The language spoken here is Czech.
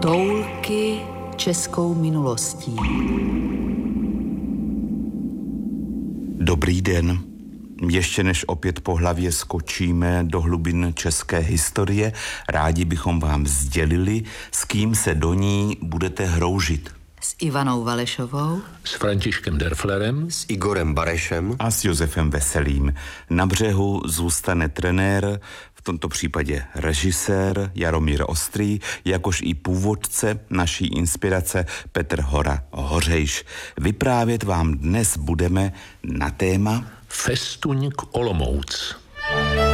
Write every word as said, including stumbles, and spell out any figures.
Toulky českou minulostí. Dobrý den. Ještě než opět po hlavě skočíme do hlubin české historie, rádi bychom vám sdělili, s kým se do ní budete hroužit. S Ivanou Valešovou, s Františkem Derflerem, s Igorem Barešem a s Josefem Veselým. Na břehu zůstane trenér, v tomto případě režisér Jaromír Ostrý, jakož i původce naší inspirace Petr Hora Hořejš. Vyprávět vám dnes budeme na téma Festuň k Olomouc.